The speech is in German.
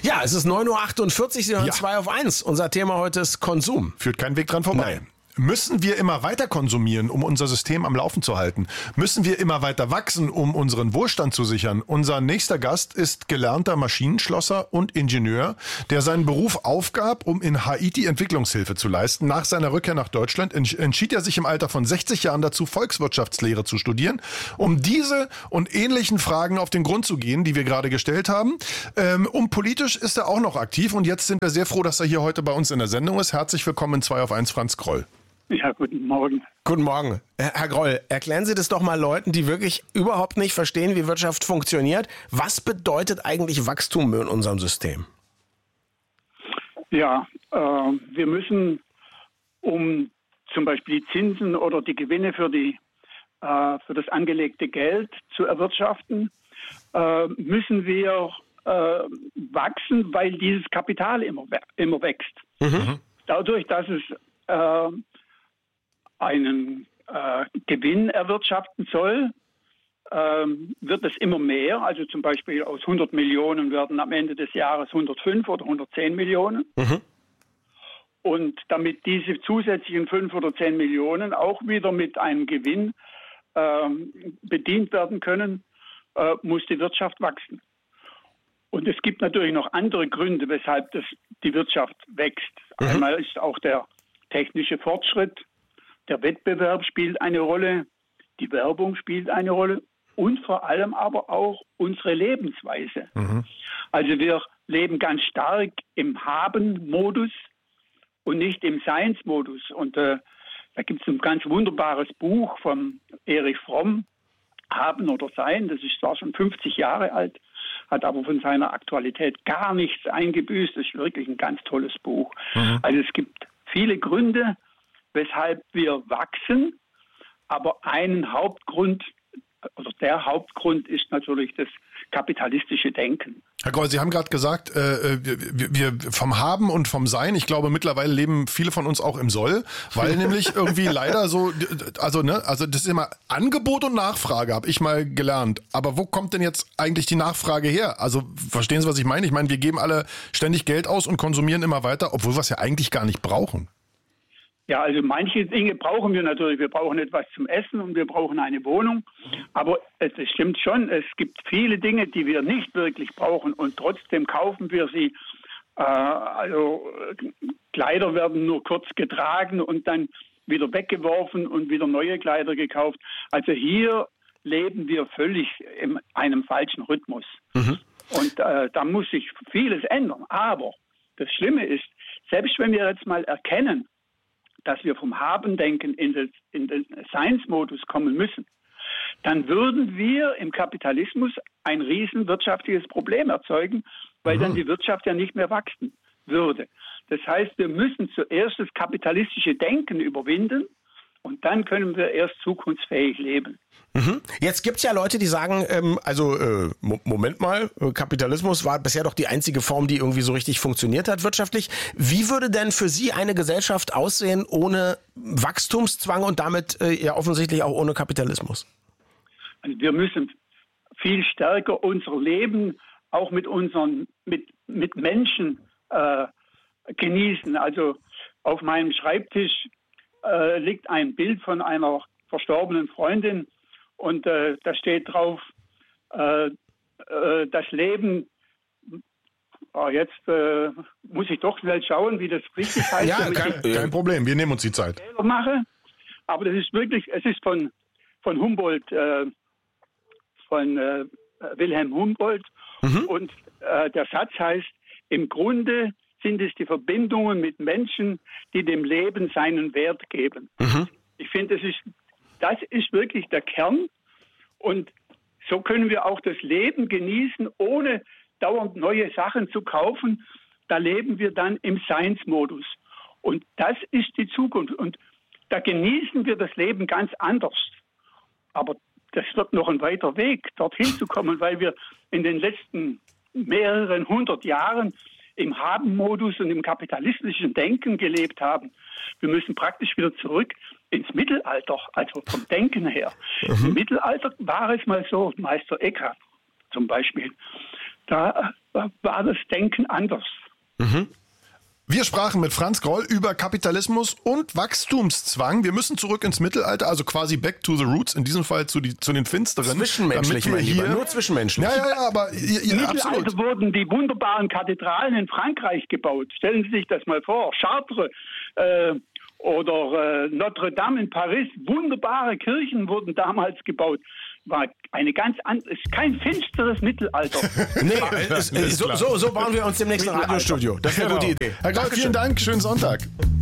Ja, es ist 9.48 Uhr, Sie hören 2 auf 1. Unser Thema heute ist Konsum. Führt kein Weg dran vorbei. Nein. Müssen wir immer weiter konsumieren, um unser System am Laufen zu halten? Müssen wir immer weiter wachsen, um unseren Wohlstand zu sichern? Unser nächster Gast ist gelernter Maschinenschlosser und Ingenieur, der seinen Beruf aufgab, um in Haiti Entwicklungshilfe zu leisten. Nach seiner Rückkehr nach Deutschland entschied er sich im Alter von 60 Jahren dazu, Volkswirtschaftslehre zu studieren, um diese und ähnlichen Fragen auf den Grund zu gehen, die wir gerade gestellt haben. Politisch ist er auch noch aktiv und jetzt sind wir sehr froh, dass er hier heute bei uns in der Sendung ist. Herzlich willkommen in 2 auf 1, Franz Groll. Ja, guten Morgen. Guten Morgen. Herr Groll, erklären Sie das doch mal Leuten, die wirklich überhaupt nicht verstehen, wie Wirtschaft funktioniert. Was bedeutet eigentlich Wachstum in unserem System? Ja, wir müssen, um zum Beispiel die Zinsen oder die Gewinne für das angelegte Geld zu erwirtschaften, müssen wir wachsen, weil dieses Kapital immer wächst. Mhm. Dadurch, dass es einen Gewinn erwirtschaften soll, wird es immer mehr. Also zum Beispiel aus 100 Millionen werden am Ende des Jahres 105 oder 110 Millionen. Mhm. Und damit diese zusätzlichen 5 oder 10 Millionen auch wieder mit einem Gewinn bedient werden können, muss die Wirtschaft wachsen. Und es gibt natürlich noch andere Gründe, weshalb die Wirtschaft wächst. Mhm. Einmal ist auch der technische Fortschritt, der Wettbewerb spielt eine Rolle, die Werbung spielt eine Rolle und vor allem aber auch unsere Lebensweise. Mhm. Also wir leben ganz stark im Haben-Modus und nicht im Seins-Modus. Und da gibt es ein ganz wunderbares Buch von Erich Fromm, Haben oder Sein. Das ist zwar schon 50 Jahre alt, hat aber von seiner Aktualität gar nichts eingebüßt. Das ist wirklich ein ganz tolles Buch. Mhm. Also es gibt viele Gründe, weshalb wir wachsen, aber der Hauptgrund ist natürlich das kapitalistische Denken. Herr Groll, Sie haben gerade gesagt, wir vom Haben und vom Sein, ich glaube mittlerweile leben viele von uns auch im Soll, weil nämlich irgendwie leider so, also das ist immer Angebot und Nachfrage, habe ich mal gelernt. Aber wo kommt denn jetzt eigentlich die Nachfrage her? Also verstehen Sie, was ich meine? Ich meine, wir geben alle ständig Geld aus und konsumieren immer weiter, obwohl wir es ja eigentlich gar nicht brauchen. Ja, also manche Dinge brauchen wir natürlich. Wir brauchen etwas zum Essen und wir brauchen eine Wohnung. Aber es stimmt schon, es gibt viele Dinge, die wir nicht wirklich brauchen und trotzdem kaufen wir sie. Kleider werden nur kurz getragen und dann wieder weggeworfen und wieder neue Kleider gekauft. Also hier leben wir völlig in einem falschen Rhythmus. Mhm. Und da muss sich vieles ändern. Aber das Schlimme ist, selbst wenn wir jetzt mal erkennen, dass wir vom Haben-Denken in den Seinsmodus kommen müssen, dann würden wir im Kapitalismus ein riesen wirtschaftliches Problem erzeugen, weil dann die Wirtschaft ja nicht mehr wachsen würde. Das heißt, wir müssen zuerst das kapitalistische Denken überwinden und dann können wir erst zukunftsfähig leben. Mhm. Jetzt gibt's ja Leute, die sagen, Moment mal, Kapitalismus war bisher doch die einzige Form, die irgendwie so richtig funktioniert hat wirtschaftlich. Wie würde denn für Sie eine Gesellschaft aussehen ohne Wachstumszwang und damit ja offensichtlich auch ohne Kapitalismus? Also wir müssen viel stärker unser Leben auch mit Menschen genießen. Also auf meinem Schreibtisch liegt ein Bild von einer verstorbenen Freundin und da steht drauf, das Leben, jetzt muss ich doch schnell schauen, wie das richtig heißt. Ja, kein Problem, wir nehmen uns die Zeit. Mache. Aber das ist wirklich, es ist von Humboldt, von Wilhelm Humboldt und der Satz heißt, im Grunde sind es die Verbindungen mit Menschen, die dem Leben seinen Wert geben. Mhm. Ich finde, das ist wirklich der Kern. Und so können wir auch das Leben genießen, ohne dauernd neue Sachen zu kaufen. Da leben wir dann im Seinsmodus. Und das ist die Zukunft. Und da genießen wir das Leben ganz anders. Aber das wird noch ein weiter Weg, dorthin zu kommen, weil wir in den letzten mehreren 100 Jahren im Haben-Modus und im kapitalistischen Denken gelebt haben. Wir müssen praktisch wieder zurück ins Mittelalter, also vom Denken her. Im Mittelalter war es mal so, Meister Eckhart zum Beispiel, da war das Denken anders. Wir sprachen mit Franz Groll über Kapitalismus und Wachstumszwang. Wir müssen zurück ins Mittelalter, also quasi back to the roots, in diesem Fall zu den Finsteren. Zwischenmenschlich, mein Lieber, nur zwischenmenschlich. Ja, aber Im Mittelalter wurden die wunderbaren Kathedralen in Frankreich gebaut. Stellen Sie sich das mal vor. Chartres oder Notre Dame in Paris, wunderbare Kirchen wurden damals gebaut. War eine ganz andere, ist kein finsteres Mittelalter. Nee, so bauen wir uns demnächst ein Radiostudio. Das ist eine gute Idee. Herr Groll, vielen Dank, schönen Sonntag.